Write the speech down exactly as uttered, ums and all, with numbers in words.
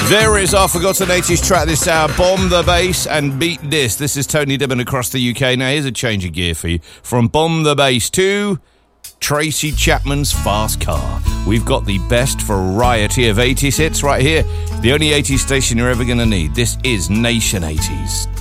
There is our forgotten eighties track this hour, Bomb the Bass and Beat This. This is Tony Dibben across the U K. Now here's a change of gear for you. From Bomb the Bass to Tracy Chapman's Fast Car. We've got the best variety of eighties hits right here. The only eighties station you're ever going to need. This is Nation eighties.